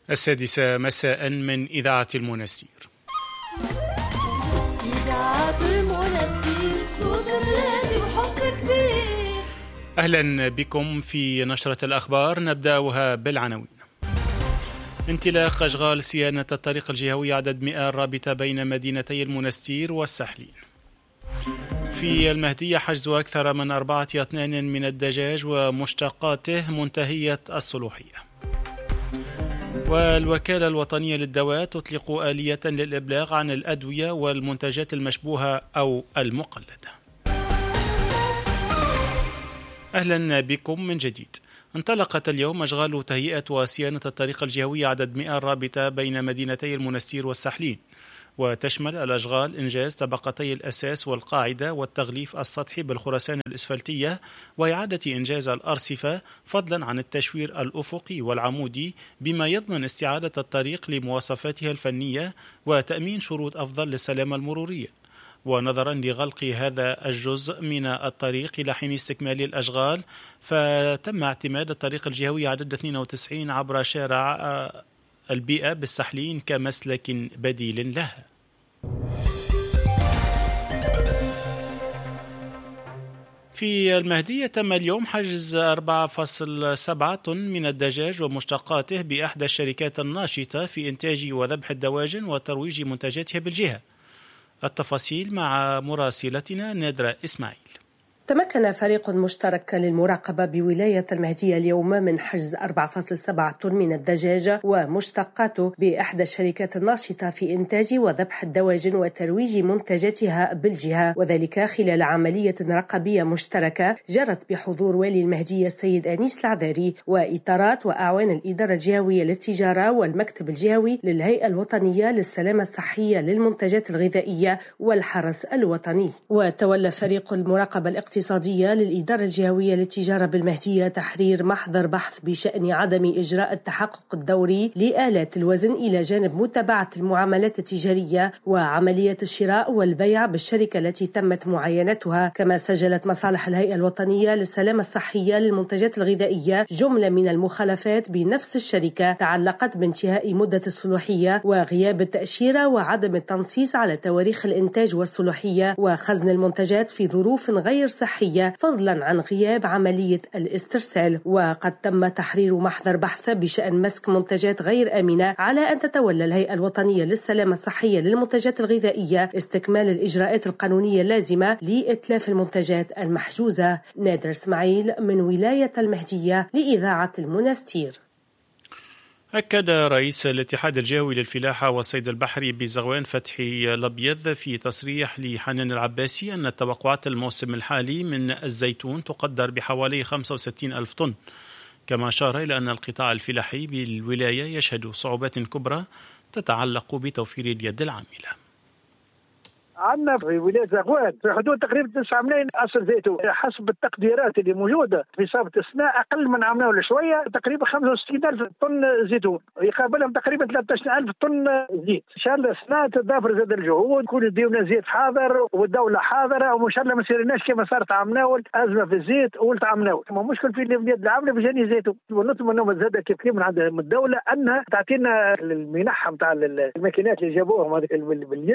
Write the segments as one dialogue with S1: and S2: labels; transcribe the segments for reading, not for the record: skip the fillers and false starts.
S1: السادسة مساء من إذاعة المنستير.
S2: إذاعة المنستير صوت الهادي وحب كبير.
S1: أهلا بكم في نشرة الأخبار، نبدأها بالعناوين. انطلاق أشغال صيانة الطريق الجهوي عدد 100 الرابطة بين مدينتي المنستير والسحلين. في المهدية حجز أكثر من 4 أطنان من الدجاج ومشتقاته منتهية الصلاحية. والوكالة الوطنية للدواء تطلق آلية للإبلاغ عن الأدوية والمنتجات المشبوهة أو المقلدة. أهلا بكم من جديد. انطلقت اليوم أشغال تهيئة وصيانة الطريق الجهوي عدد 100 الرابطة بين مدينتي المنستير والسحلين، وتشمل الأشغال إنجاز طبقتي الأساس والقاعدة والتغليف السطحي بالخرسان الإسفلتية وإعادة إنجاز الأرصفة، فضلا عن التشوير الأفقي والعمودي بما يضمن استعادة الطريق لمواصفاتها الفنية وتأمين شروط أفضل للسلامة المرورية. ونظرا لغلق هذا الجزء من الطريق إلى حين استكمال الأشغال، فتم اعتماد الطريق الجهوي عدد 92 عبر شارع البيئة بالسحلين كمسلك بديل لها. في المهدية تم اليوم حجز 4.7 طن من الدجاج ومشتقاته بإحدى الشركات الناشطة في إنتاج وذبح الدواجن وترويج منتجاتها بالجهة. التفاصيل مع مراسلتنا نادرة إسماعيل.
S3: تمكن فريق مشترك للمراقبة بولاية المهدية اليوم من حجز 4.7 طن من الدجاج ومشتقاته بإحدى الشركات الناشطة في إنتاج وذبح الدواجن وترويج منتجاتها بالجهة، وذلك خلال عملية رقابية مشتركة جرت بحضور والي المهدية السيد أنيس العذاري وإطارات وأعوان الإدارة الجهوية للتجارة والمكتب الجهوي للهيئة الوطنية للسلامة الصحية للمنتجات الغذائية والحرس الوطني. وتولى فريق المراقبة الاقتصادية للإدارة الجهوية للتجارة بالمهدية تحرير محضر بحث بشأن عدم إجراء التحقق الدوري لآلات الوزن إلى جانب متابعة المعاملات التجارية وعملية الشراء والبيع بالشركة التي تمت معاينتها. كما سجلت مصالح الهيئة الوطنية للسلامة الصحية للمنتجات الغذائية جملة من المخالفات بنفس الشركة تعلقت بانتهاء مدة الصلاحية وغياب التأشيرة وعدم التنصيص على تواريخ الإنتاج والصلاحية وخزن المنتجات في ظروف غير صحية، فضلا عن غياب عملية الاسترسال. وقد تم تحرير محضر بحث بشأن مسك منتجات غير آمنة على أن تتولى الهيئة الوطنية للسلامة الصحية للمنتجات الغذائية استكمال الإجراءات القانونية اللازمة لإتلاف المنتجات المحجوزة. نادر إسماعيل من ولاية المهدية لإذاعة المنستير.
S1: أكد رئيس الاتحاد الجهوي للفلاحة والصيد البحري بزغوان فتحي الأبيض في تصريح لحنان العباسي أن توقعات الموسم الحالي من الزيتون تقدر بحوالي 65 ألف طن. كما أشار إلى أن القطاع الفلاحي بالولاية يشهد صعوبات كبرى تتعلق بتوفير اليد العاملة.
S4: عندنا في ولاية زغوان في حدود تقريبا 9 ملايين أصل زيتون حسب التقديرات اللي موجودة في إصابة السنة، أقل من عملنا شوية تقريبا 65 ألف طن زيتون يقابلهم تقريبا 13 ألف طن زيت. إن شاء الله السنة تضافر زاد الجهود، يكون يديونا زيت حاضر والدولة حاضرة، وإن شاء الله ما يصيرناش كما صارت عمناول أزمة في الزيت ولت عمناول. ما مشكل في اليد العاملة بجاني زيتون، ونطلب منهم زاد كيف من عند الدولة أنها تعطينا المنحة نتاع الماكينات اللي جابوهم باليد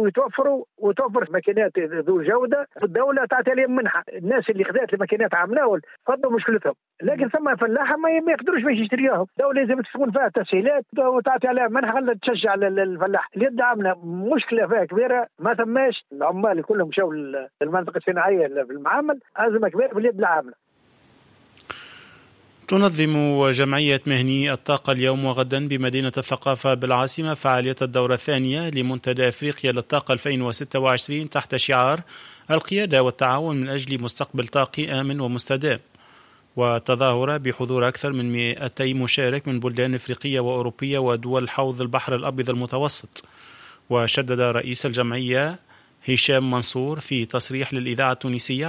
S4: وتوفر ماكينات ذو جودة. الدولة تعطي عليهم منحة، الناس اللي خذات الماكينات عمناول فضلوا مشكلتهم، لكن ثم فلاحة ما يقدروش باش يشتريوهم. الدولة لازم تكون فيها تسهيلات وتعطي عليها منحة خلت تشجع الفلاح. اليد عاملة مشكلة فيها كبيرة، ما ثماش العمال كلهم مشاو للمنطقة الصناعية في المعامل، أزمة كبيرة في اليد العاملة.
S1: تنظم جمعية مهني الطاقة اليوم وغدا بمدينة الثقافة بالعاصمة فعالية الدورة الثانية لمنتدى أفريقيا للطاقة 2026 تحت شعار القيادة والتعاون من أجل مستقبل طاقي آمن ومستدام، وتظاهرة بحضور أكثر من 200 مشارك من بلدان أفريقية وأوروبية ودول حوض البحر الأبيض المتوسط. وشدد رئيس الجمعية هشام منصور في تصريح للإذاعة التونسية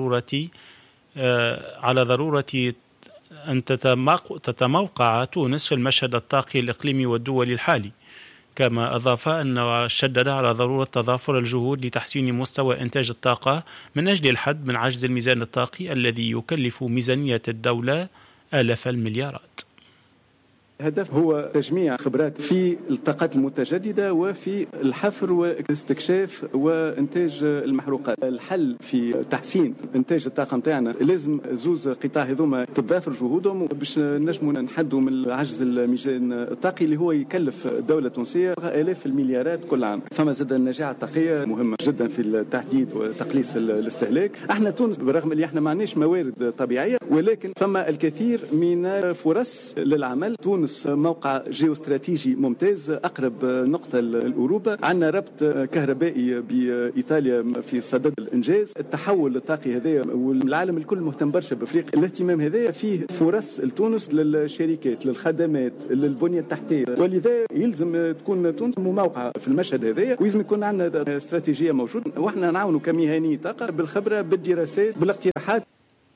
S1: على ضرورة أن تتموقع تونس في المشهد الطاقي الإقليمي والدولي الحالي. كما أضاف أنه شدد على ضرورة تضافر الجهود لتحسين مستوى إنتاج الطاقة من أجل الحد من عجز الميزان الطاقي الذي يكلف ميزانية الدولة آلاف المليارات.
S5: الهدف هو تجميع خبرات في الطاقات المتجددة وفي الحفر واستكشاف وإنتاج المحروقات. الحل في تحسين إنتاج الطاقة متاعنا لازم زوز قطاع هذوما تضافر جهودهم باش نجموا نحدوا من عجز الميزان الطاقي اللي هو يكلف الدولة التونسية آلاف المليارات كل عام. فما زاد النجاعة الطاقية مهمة جدا في التحديد وتقليص الاستهلاك. احنا تونس برغم اللي احنا ما عندناش موارد طبيعية ولكن فما الكثير من فرص للعمل. تونس موقع جيوستراتيجي ممتاز، أقرب نقطة لأوروبا، عندنا ربط كهربائي بإيطاليا في صدد الإنجاز. التحول الطاقي هذا والعالم الكل مهتم برشا بأفريقيا. الاهتمام هذا فيه فرص لتونس للشركات للخدمات للبنية التحتية، ولذا يلزم تكون تونس موقع في المشهد هذا ويلزم يكون عندنا استراتيجية موجودة واحنا نعاونوا كمهني طاقة بالخبرة بالدراسات بالاقتراحات.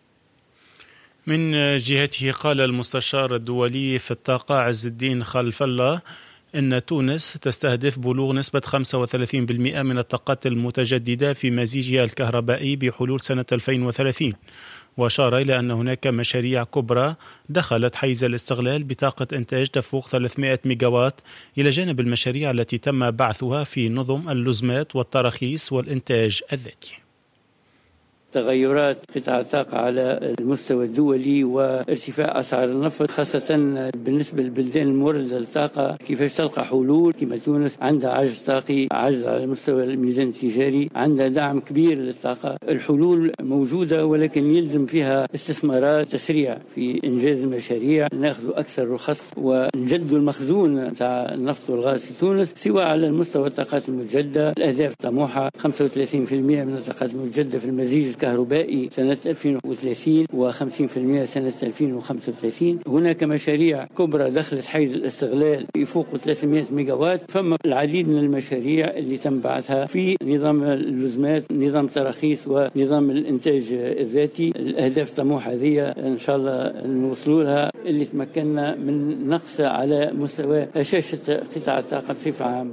S1: من جهته قال المستشار الدولي في الطاقة عز الدين خلف الله إن تونس تستهدف بلوغ نسبة 35% من الطاقات المتجددة في مزيجها الكهربائي بحلول سنة 2030، وأشار إلى أن هناك مشاريع كبرى دخلت حيز الاستغلال بطاقة إنتاج تفوق 300 ميجاوات، إلى جانب المشاريع التي تم بعثها في نظم اللزمات والتراخيص والإنتاج الذاتي.
S6: تغيرات قطاع الطاقة على المستوى الدولي وارتفاع أسعار النفط خاصة بالنسبة للبلدان الموردة للطاقة، كيفاش تلقى حلول؟ كما تونس عندها عجز طاقي، عجز على مستوى الميزان التجاري، عندها دعم كبير للطاقة. الحلول موجودة ولكن يلزم فيها استثمارات، تسريع في إنجاز المشاريع، ناخذ أكثر رخص ونجدوا المخزون تاع النفط والغاز في تونس، سواء على المستوى الطاقات المتجددة. الأهداف طموحة 35% من الطاقات المتجددة في المزيج الكهربائي سنة 2030 و50% سنة 2035. هناك مشاريع كبرى دخلت حيز الاستغلال يفوق 300 ميجاوات. فما العديد من المشاريع اللي تم بعثها في نظام اللزمات، نظام تراخيص ونظام الإنتاج الذاتي. الأهداف طموحة هذه إن شاء الله نوصلوا لها، اللي تمكننا من نقص على مستوى هشاشة قطاع الطاقة بصفة عامة.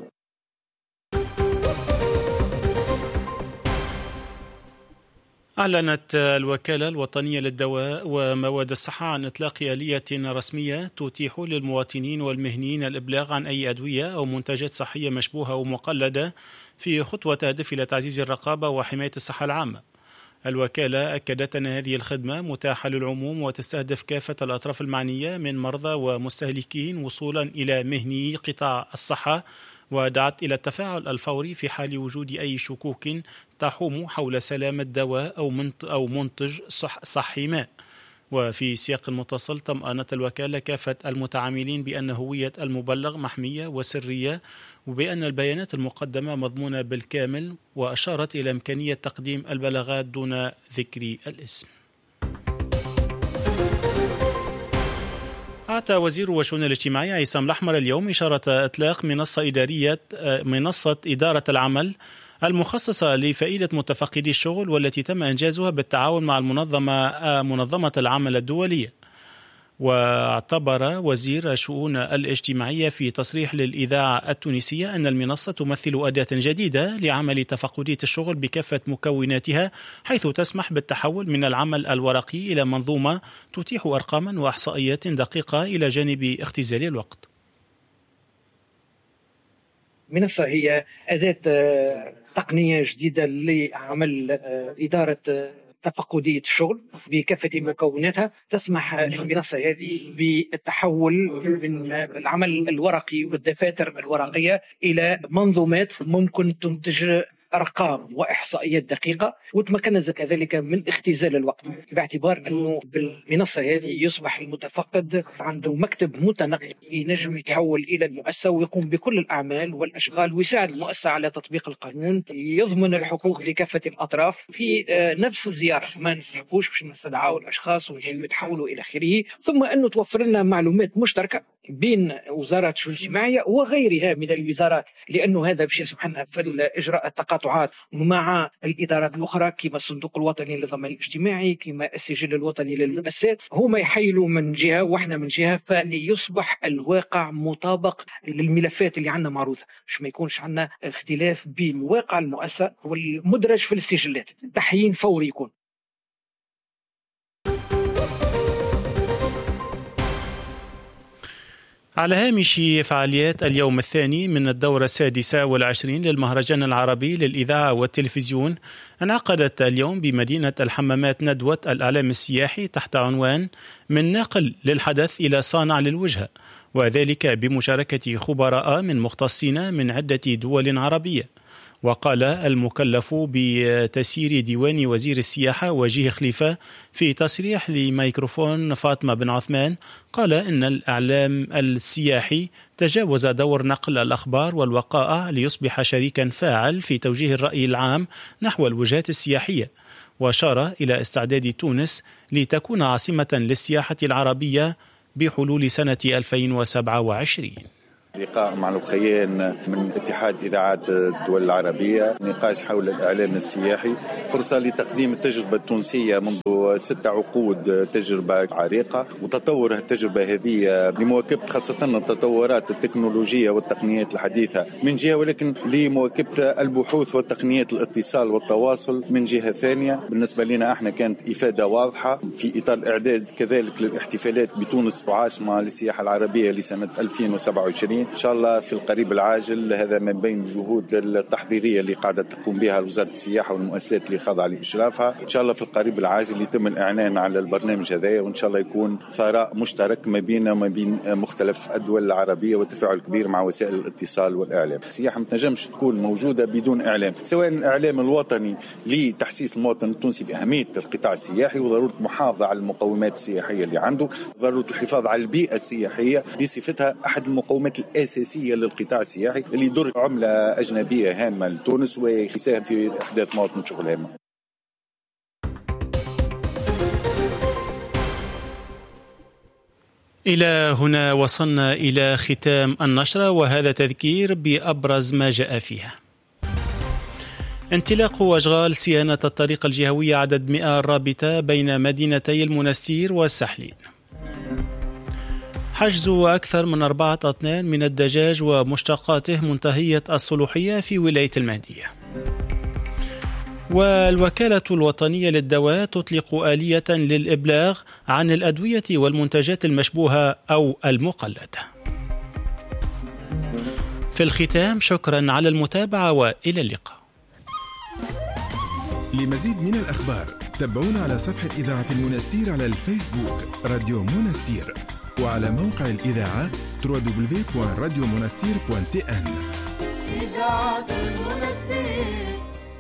S1: أعلنت الوكالة الوطنية للدواء ومواد الصحة عن إطلاق آلية رسمية تتيح للمواطنين والمهنيين الإبلاغ عن أي أدوية أو منتجات صحية مشبوهة أو مقلدة في خطوة تهدف إلى تعزيز الرقابة وحماية الصحة العامة. الوكالة أكدت أن هذه الخدمة متاحة للعموم وتستهدف كافة الأطراف المعنية من مرضى ومستهلكين وصولا إلى مهني قطاع الصحة، ودعت إلى التفاعل الفوري في حال وجود أي شكوك تحوم حول سلامة دواء أو منتج صحي ما. وفي سياق متصل طمأنت الوكالة كافة المتعاملين بأن هوية المبلغ محمية وسرية، وبأن البيانات المقدمة مضمونة بالكامل، وأشارت إلى إمكانية تقديم البلاغات دون ذكر الاسم. أعطى وزير وشؤون الاجتماعية عصام الأحمر اليوم إشارة إطلاق منصة إدارة العمل المخصصة لفائدة متفقدي الشغل، والتي تم إنجازها بالتعاون مع منظمة العمل الدولية. واعتبر وزير الشؤون الاجتماعية في تصريح للإذاعة التونسية أن المنصة تمثل أداة جديدة لعمل تفقدية الشغل بكافة مكوناتها، حيث تسمح بالتحول من العمل الورقي إلى منظومة تتيح أرقاما وإحصائيات دقيقة إلى جانب اختزال الوقت.
S7: المنصة هي أداة تقنية جديدة لعمل إدارة تفقدية الشغل بكافة مكوناتها. تسمح المنصة هذه بالتحول من العمل الورقي والدفاتر الورقية إلى منظومات ممكن تنتج أرقام وإحصائيات دقيقة، وتمكن كذلك من اختزال الوقت، باعتبار أنه بالمنصة هذه يصبح المتفقد عنده مكتب متنقل ينجم يتحول إلى المؤسسة ويقوم بكل الأعمال والأشغال، ويساعد المؤسسة على تطبيق القانون، يضمن الحقوق لكافة الأطراف في نفس الزيارة. ما نسحبوش باش نستدعوا الأشخاص ويتحولوا إلى آخره، ثم أنه توفر لنا معلومات مشتركة بين وزارة الشؤون الاجتماعية وغيرها من الوزارات، لأنه هذا باش يسمح لنا في إجراء التقاطعات مع الإدارات الأخرى كما الصندوق الوطني للضمان الاجتماعي، كما السجل الوطني للمؤسسات. هما يحيلوا من جهة وإحنا من جهة، فليصبح الواقع مطابق للملفات اللي عندنا معروضة، مش ما يكونش عندنا اختلاف بين واقع المؤسسة والمدرج في السجلات. تحيين فوري يكون.
S1: على هامش فعاليات اليوم الثاني من الدورة 26 للمهرجان العربي للإذاعة والتلفزيون، انعقدت اليوم بمدينة الحمامات ندوة الإعلام السياحي تحت عنوان من ناقل للحدث إلى صانع للوجهة، وذلك بمشاركة خبراء من مختصين من عدة دول عربية. وقال المكلف بتسيير ديوان وزير السياحة وجيه خليفة في تصريح لميكروفون فاطمة بن عثمان، قال إن الإعلام السياحي تجاوز دور نقل الأخبار والوقائع ليصبح شريكا فاعل في توجيه الرأي العام نحو الوجهات السياحية، وأشار إلى استعداد تونس لتكون عاصمة للسياحة العربية بحلول سنة 2027.
S8: لقاء مع الأخيين من اتحاد إذاعات الدول العربية، نقاش حول الإعلام السياحي، فرصة لتقديم التجربة التونسية منذ 6 عقود، تجربة عريقة، وتطور التجربة هذه لمواكبة خاصة التطورات التكنولوجية والتقنيات الحديثة من جهة، ولكن لمواكبة البحوث والتقنيات الاتصال والتواصل من جهة ثانية. بالنسبة لنا احنا كانت إفادة واضحة في إطار الإعداد كذلك للاحتفالات بتونس وعاصمة للسياحة العربية لسنة 2027 إن شاء الله في القريب العاجل. هذا من بين الجهود التحضيرية اللي قاعدة تقوم بها وزارة السياحة والمؤسسات اللي خاضعة لإشرافها. إن شاء الله في القريب العاجل يتم الإعلان على البرنامج هذا، وإن شاء الله يكون ثراء مشترك ما بيننا وما بين مختلف الدول العربية وتفاعل كبير مع وسائل الاتصال والإعلام. السياحة ما تنجمش تكون موجودة بدون إعلام، سواء الإعلام الوطني لتحسيس المواطن التونسي بأهمية القطاع السياحي وضرورة المحافظة على المقومات السياحية اللي عنده، ضرورة الحفاظ على البيئة السياحية بصفتها أحد المقومات الأساسية للقطاع السياحي اللي يدر عملة أجنبية هامة لتونس ويساهم في إحداث مواطن شغل هامة.
S1: إلى هنا وصلنا إلى ختام النشرة، وهذا تذكير بأبرز ما جاء فيها. انطلاق أشغال صيانة الطريق الجهوية عدد 100 الرابطة بين مدينتي المنستير والسحلين. حجز أكثر من 4 أطنان من الدجاج ومشتقاته منتهية الصلاحية في ولاية المهدية. والوكالة الوطنية للدواء تطلق آلية للإبلاغ عن الأدوية والمنتجات المشبوهة أو المقلدة. في الختام شكرا على المتابعة وإلى اللقاء.
S9: لمزيد من الأخبار تابعونا على صفحة إذاعة المنستير على الفيسبوك راديو منستير، وعلى موقع الإذاعة www.radiomonastir.tn.
S2: إذاعة المنستير.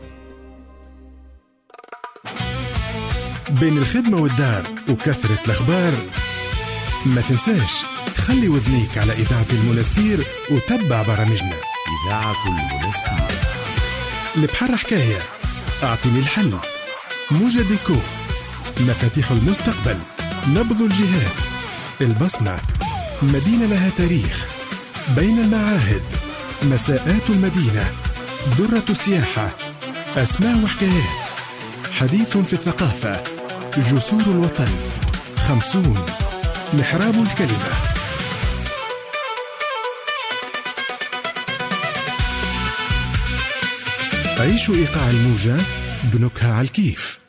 S9: بين الخدمة والدار وكثرة الأخبار، ما تنساش خلي وذنيك على إذاعة المنستير وتبع برامجنا. إذاعة المنستير. البحر حكاية، أعطني الحل، موجة ديكو، مفاتيح المستقبل، نبض الجهات، البصمة، مدينة لها تاريخ، بين المعاهد، مساءات المدينة، درة السياحة، أسماء وحكايات، حديث في الثقافة، جسور الوطن، 50، محراب الكلمة. عيشوا إيقاع الموجة بنكهة على الكيف.